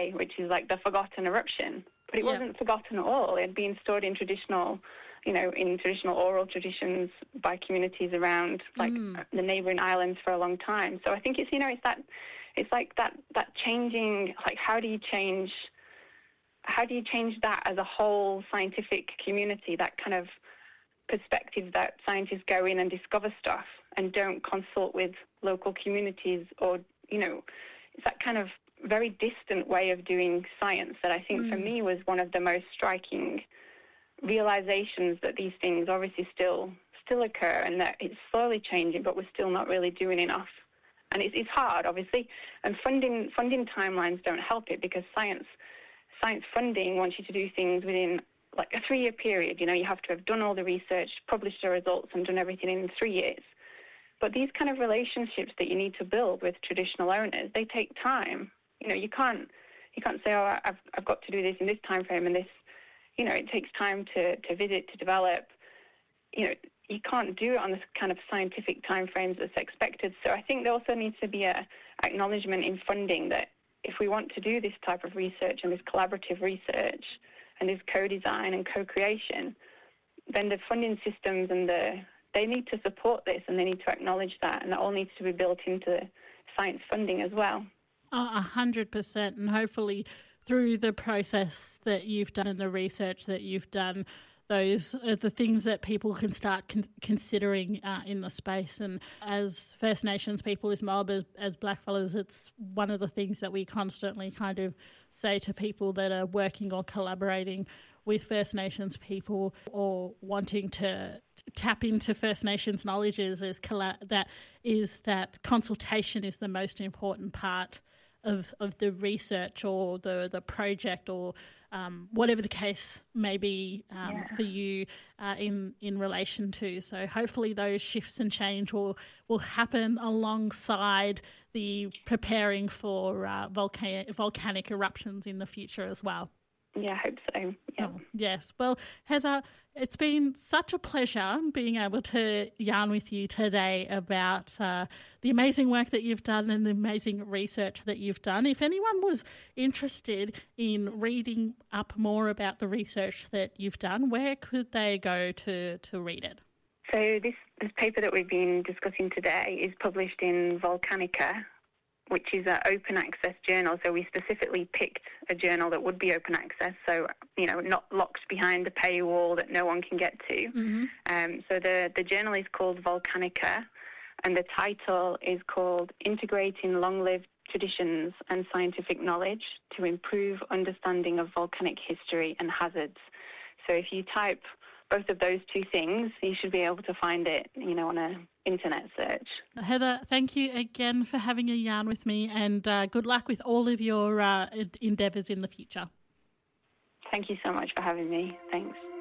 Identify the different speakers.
Speaker 1: today, which is like the forgotten eruption. But it wasn't forgotten at all. It had been stored in traditional oral traditions by communities around like the neighbouring islands for a long time. So I think it's that changing, like how do you change that as a whole scientific community, that kind of perspective that scientists go in and discover stuff and don't consult with local communities, or, it's that kind of very distant way of doing science that I think for me was one of the most striking realizations, that these things obviously still occur and that it's slowly changing, but we're still not really doing enough. And it's hard, obviously, and funding timelines don't help it, because science funding wants you to do things within like a 3-year period. You have to have done all the research, published the results, and done everything in 3 years. But these kind of relationships that you need to build with traditional owners, they take time. You can't say, oh, I've got to do this in this time frame, and this, it takes time to visit, to develop. You can't do it on this kind of scientific time frames that's expected. So I think there also needs to be a acknowledgement in funding that if we want to do this type of research and this collaborative research and this co-design and co-creation, then the funding systems and they need to support this, and they need to acknowledge that, and that all needs to be built into science funding as well.
Speaker 2: 100%, and hopefully through the process that you've done and the research that you've done, those are the things that people can start considering in the space. And as First Nations people, as Mob, as blackfellas, it's one of the things that we constantly kind of say to people that are working or collaborating with First Nations people or wanting to tap into First Nations knowledge is that consultation is the most important part of the research or the project, or whatever the case may be for you in relation to. So hopefully those shifts and change will happen alongside the preparing for volcanic eruptions in the future as well.
Speaker 1: Yeah, I hope so. Yeah.
Speaker 2: Oh, yes. Well, Heather, it's been such a pleasure being able to yarn with you today about the amazing work that you've done and the amazing research that you've done. If anyone was interested in reading up more about the research that you've done, where could they go to read it?
Speaker 1: So this paper that we've been discussing today is published in Volcanica, which is an open access journal. So we specifically picked a journal that would be open access, so, not locked behind a paywall that no one can get to. Mm-hmm. So the journal is called Volcanica, and the title is called Integrating Long-Lived Traditions and Scientific Knowledge to Improve Understanding of Volcanic History and Hazards. So if you type both of those two things, you should be able to find it, on an internet search.
Speaker 2: Heather, thank you again for having a yarn with me, and good luck with all of your endeavours in the future.
Speaker 1: Thank you so much for having me. Thanks.